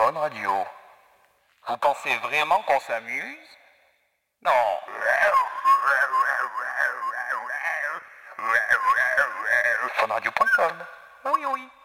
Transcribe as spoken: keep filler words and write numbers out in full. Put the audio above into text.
Fun Radio. Vous pensez vraiment qu'on s'amuse? Non. Fun radio point com. Oui, oui.